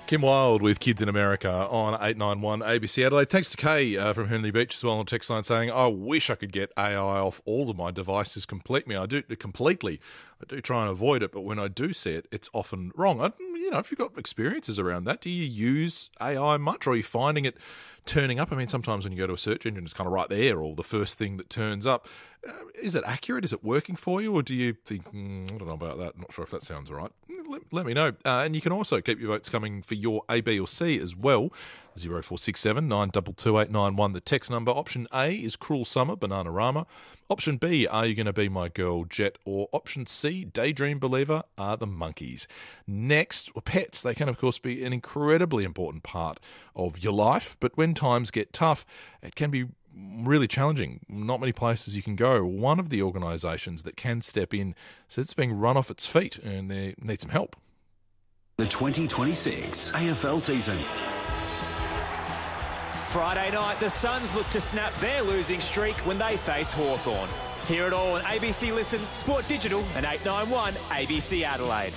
Kim Wilde with Kids in America on 891 ABC Adelaide. Thanks to Kay from Hernley Beach as well on the text line saying, I wish I could get AI off all of my devices completely. I do try and avoid it, but when I do see it, it's often wrong. If you've got experiences around that, do you use AI much, or are you finding it turning up? I mean, sometimes when you go to a search engine, it's kind of right there, or the first thing that turns up. Is it accurate? Is it working for you? Or do you think, I don't know about that, not sure if that sounds right. Let me know. And you can also keep your votes coming for your A, B or C as well. 0467 922 891, the text number. Option A is Cruel Summer, Bananarama. Option B, Are You Gonna Be My Girl, Jet? Or option C, Daydream Believer, Are the Monkeys. Next, pets. They can, of course, be an incredibly important part of your life, but when times get tough, it can be really challenging. Not many places you can go. One of the organisations that can step in says it's being run off its feet and they need some help. The 2026 AFL season. Friday night, the Suns look to snap their losing streak when they face Hawthorn. Hear it all on ABC Listen, Sport Digital and 891 ABC Adelaide.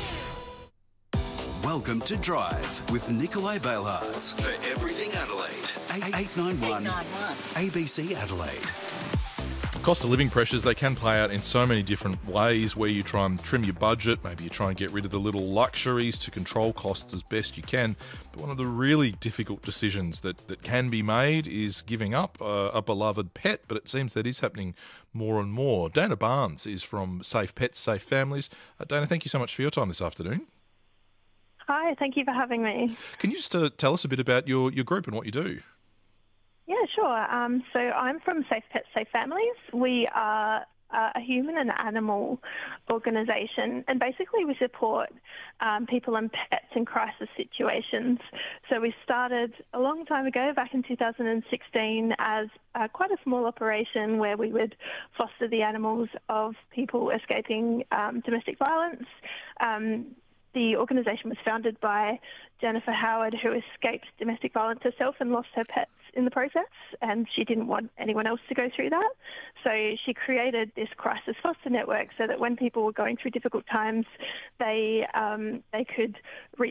Welcome to Drive with Nikolai Bailhartz. For everything Adelaide. 891 ABC Adelaide. Cost of living pressures, they can play out in so many different ways where you try and trim your budget, maybe you try and get rid of the little luxuries to control costs as best you can. But one of the really difficult decisions that can be made is giving up a beloved pet, but it seems that is happening more and more. Dana Barnes is from Safe Pets, Safe Families. Dana, thank you so much for your time this afternoon. Hi, thank you for having me. Can you just tell us a bit about your group and what you do? Yeah, sure. So I'm from Safe Pets, Safe Families. We are a human and animal organisation, and basically we support people and pets in crisis situations. So we started a long time ago, back in 2016, as quite a small operation where we would foster the animals of people escaping domestic violence. The organisation was founded by Jennifer Howard, who escaped domestic violence herself and lost her pets in the process, and she didn't want anyone else to go through that. So she created this crisis foster network so that when people were going through difficult times, they could reach